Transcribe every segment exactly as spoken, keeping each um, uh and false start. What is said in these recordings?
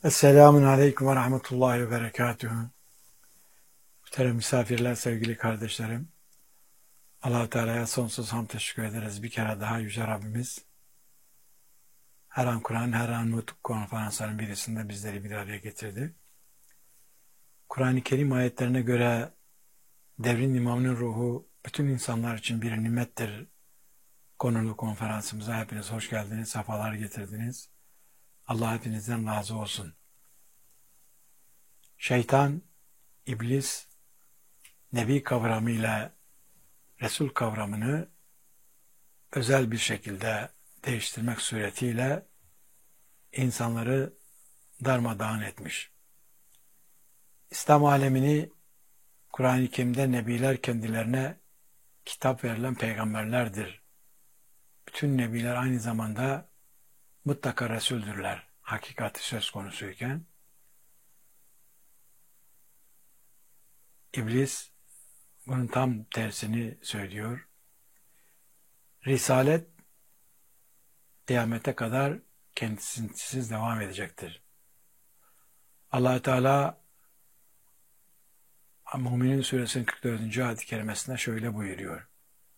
Esselamun Aleyküm ve Rahmetullahi ve Berekatuhu. Muhterem misafirler, sevgili kardeşlerim. Allah-u Teala'ya sonsuz hamd teşekkür ederiz. Bir kere daha Yüce Rabbimiz her an Kur'an, her an Nutuk konferansların birisinde bizleri bir araya getirdi. Kur'an-ı Kerim ayetlerine göre devrin imamının ruhu bütün insanlar için bir nimettir. Konulu konferansımıza hepiniz hoş geldiniz, sefalar getirdiniz. Allah hepinizden razı olsun. Şeytan, iblis, Nebi kavramıyla Resul kavramını özel bir şekilde değiştirmek suretiyle insanları darmadağın etmiş. İslam alemini Kur'an-ı Kerim'de Nebiler kendilerine kitap verilen peygamberlerdir. Bütün Nebiler aynı zamanda mutlaka Resuldürler. Hakikati söz konusuyken İblis bunun tam tersini söylüyor. Risalet kıyamete kadar kendisiz devam edecektir. Allah-u Teala Müminin Suresinin kırk dördüncü ayet-i kerimesinde şöyle buyuruyor.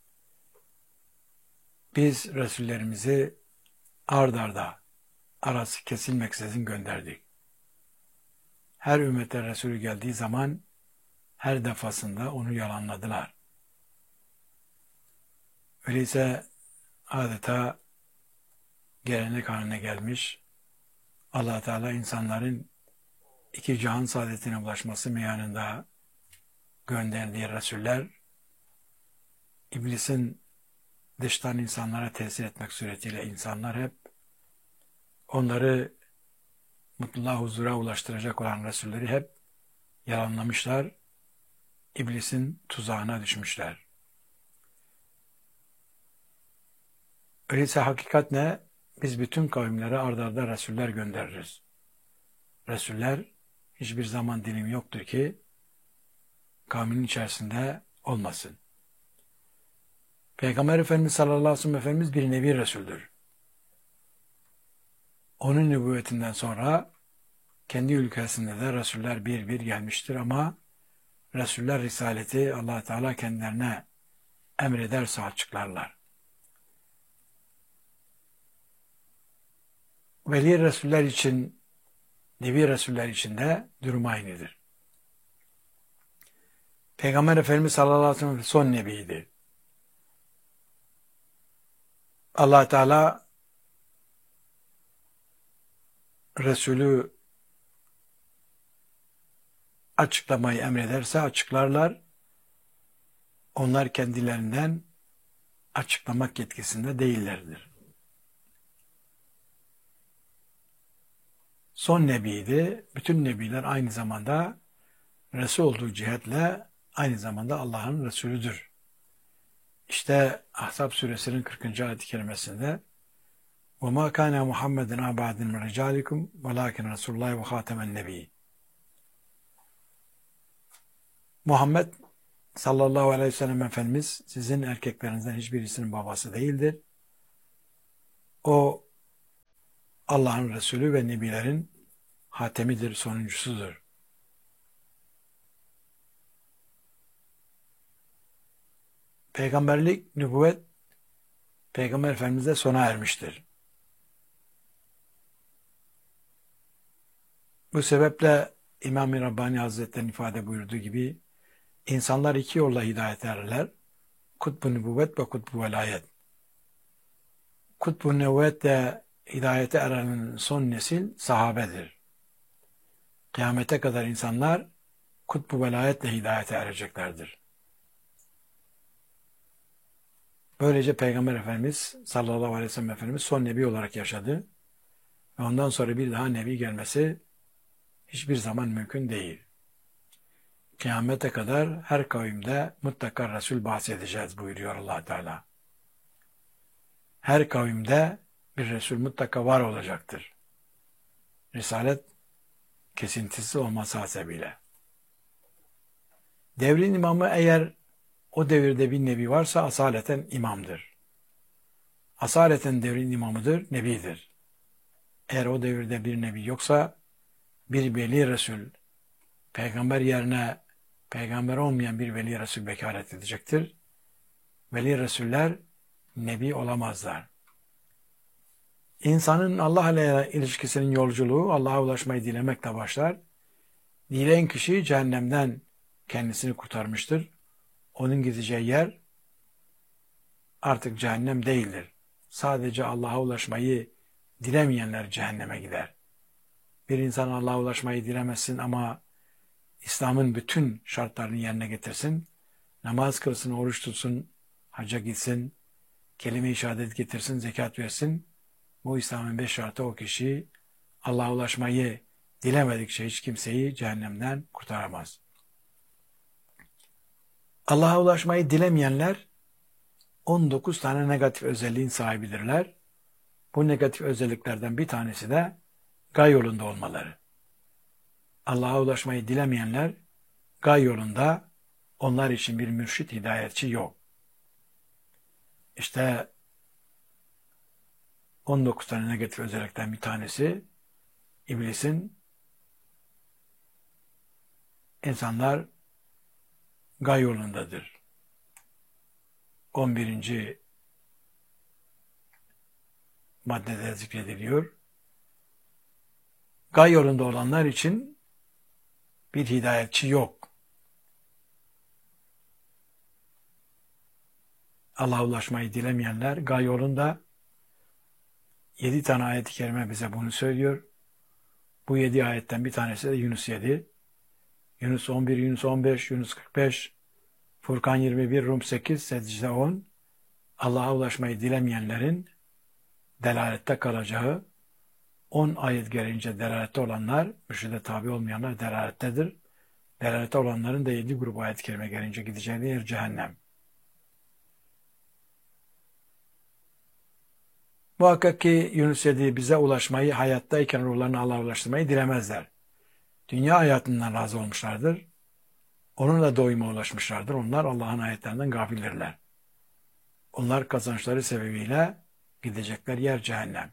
Biz Resullerimizi ard arda arası kesilmeksizin gönderdik. Her ümmete Resulü geldiği zaman her defasında onu yalanladılar. Öyleyse adeta gelenek haline gelmiş, Allah Teala insanların iki cihan saadetine ulaşması meyanında gönderdiği Resuller, İblisin dıştan insanlara tesir etmek suretiyle insanlar hep onları mutluluğa, huzura ulaştıracak olan Resulleri hep yalanlamışlar, İblisin tuzağına düşmüşler. Öyleyse hakikat ne? Biz bütün kavimlere ard arda Resuller göndeririz. Resuller hiçbir zaman dilimi yoktur ki kavminin içerisinde olmasın. Peygamber Efendimiz sallallahu aleyhi ve sellem Efendimiz bir nevi Resul'dür. Onun nübüvvetinden sonra kendi ülkesinde de Resuller bir bir gelmiştir ama Resuller Risaleti Allah Teala kendilerine emrederse açıklarlar. Veli Resuller için, Nebi Resuller için de durum aynıdır. Peygamber Efendimiz sallallahu aleyhi ve sellem son Nebiydi. Allah Teala Resulü açıklamayı emrederse açıklarlar. Onlar kendilerinden açıklamak yetkisinde değillerdir. Son Nebiydi. Bütün Nebiler aynı zamanda Resul olduğu cihetle aynı zamanda Allah'ın Resulüdür. İşte Ahzab suresinin kırkıncı ayet-i kerimesinde وَمَا كَانَ مُحَمَّدٍ عَبَادٍ مِنْ رِجَالِكُمْ وَلَاكِنْ رَسُولُ اللّٰهِ وَخَاتَمَ النَّبِيِّ Muhammed sallallahu aleyhi ve sellem Efendimiz sizin erkeklerinizden hiçbirisinin babası değildir. O Allah'ın Resulü ve Nebilerin hatemidir, sonuncusudur. Peygamberlik, nübüvvet Peygamber Efendimiz'de sona ermiştir. Bu sebeple İmam-ı Rabbani Hazretleri'nin ifade buyurduğu gibi insanlar iki yolla hidayet ererler. Kutbu nübüvvet ve kutbu velayet. Kutbu nübüvvetle hidayete erenin son nesil sahabedir. Kıyamete kadar insanlar kutbu velayetle hidayete ereceklerdir. Böylece Peygamber Efendimiz sallallahu aleyhi ve sellem Efendimiz son nebi olarak yaşadı. Ve ondan sonra bir daha nebi gelmesi hiçbir zaman mümkün değil. Kıyamete kadar her kavimde mutlaka Resul bahsedeceğiz buyuruyor Allah Teala. Her kavimde bir Resul mutlaka var olacaktır. Risalet kesintisi olması hasebiyle. Devrin imamı eğer o devirde bir nebi varsa asaleten imamdır. Asaleten devrin imamıdır, nebidir. Eğer o devirde bir nebi yoksa bir veli Resul, peygamber yerine peygamber olmayan bir veli Resul bekaret edecektir. Veli Resuller nebi olamazlar. İnsanın Allah ile ilişkisinin yolculuğu Allah'a ulaşmayı dilemekle başlar. Dileyen kişi cehennemden kendisini kurtarmıştır. Onun gideceği yer artık cehennem değildir. Sadece Allah'a ulaşmayı dilemeyenler cehenneme gider. Bir insan Allah'a ulaşmayı dilemesin ama İslam'ın bütün şartlarını yerine getirsin, namaz kılsın, oruç tutsun, hacca gitsin, kelime-i şehadet getirsin, zekat versin. Bu İslam'ın beş şartı o kişi Allah'a ulaşmayı dilemedikçe hiç kimseyi cehennemden kurtaramaz. Allah'a ulaşmayı dilemeyenler on dokuz tane negatif özelliğin sahibidirler. Bu negatif özelliklerden bir tanesi de gay yolunda olmaları. Allah'a ulaşmayı dilemeyenler gay yolunda, onlar için bir mürşit, hidayetçi yok. İşte on dokuz tane negatif özellikten bir tanesi iblisin insanlar gay yolundadır. on birinci maddede zikrediliyor. Gay yolunda olanlar için bir hidayetçi yok. Allah'a ulaşmayı dilemeyenler gay yolunda. Yedi tane ayet-i kerime bize bunu söylüyor. Bu yedi ayetten bir tanesi de Yunus yedi. Yunus on bir, Yunus on beş, Yunus kırk beş, Furkan yirmi bir, Rum sekiz, Secde on. Allah'a ulaşmayı dilemeyenlerin delalette kalacağı, on ayet gelince delalette olanlar, mürşide tabi olmayanlar delalettedir. Delalette olanların da yedi grubu ayet-i kerime gelince gideceği yer cehennem. Muhakkak ki Yunus yedi bize ulaşmayı, hayattayken ruhlarını Allah'a ulaştırmayı dilemezler. Dünya hayatından razı olmuşlardır. Onunla doyuma ulaşmışlardır. Onlar Allah'ın ayetlerinden gafildirler. Onlar kazançları sebebiyle gidecekler yer cehennem.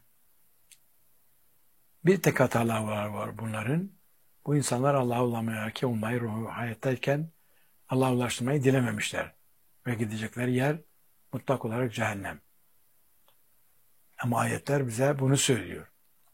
Bir tek hatalar var, var bunların. Bu insanlar Allah'a ulaşmayı, olmayı, ruhu hayattayken Allah'a ulaştırmayı dilememişler. Ve gidecekleri yer mutlak olarak cehennem. Ama ayetler bize bunu söylüyor.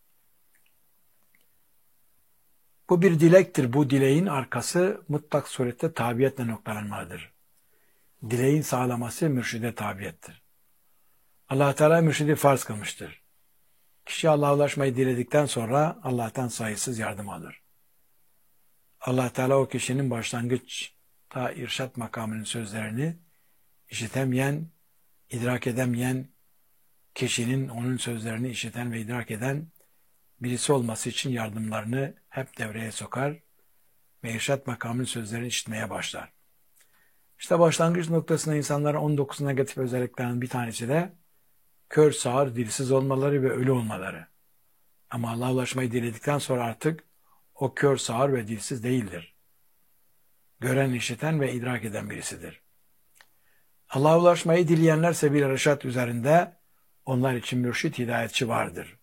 Bu bir dilektir. Bu dileğin arkası mutlak surette tabiyetle noktalanmalıdır. Dileğin sağlaması mürşide tabiyettir. Allah Teala mürşidi farz kılmıştır. Kişi Allah'a ulaşmayı diledikten sonra Allah'tan sayısız yardım alır. Allah Teala o kişinin başlangıçta irşat makamının sözlerini işitemeyen, idrak edemeyen kişinin onun sözlerini işiten ve idrak eden birisi olması için yardımlarını hep devreye sokar ve irşat makamının sözlerini işitmeye başlar. İşte başlangıç noktasında insanların on dokuz negatif özelliklerinin bir tanesi de kör, sağır, dilsiz olmaları ve ölü olmaları. Ama Allah'a ulaşmayı diledikten sonra artık o kör, sağır ve dilsiz değildir. Gören, işiten ve idrak eden birisidir. Allah'a ulaşmayı dileyenler sebil-i reşat üzerinde onlar için mürşit, hidayetçi vardır.